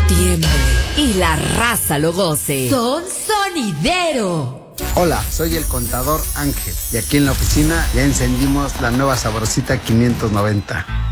tiemble y la raza lo goce. Son Sonidero. Hola, soy el contador Ángel y aquí en la oficina ya encendimos la nueva Sabrosita 590.